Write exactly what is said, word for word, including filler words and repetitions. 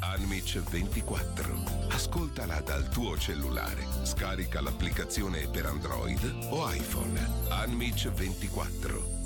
Unmitch ventiquattro. Ascoltala dal tuo cellulare. Scarica l'applicazione per Android o iPhone. Unmitch ventiquattro.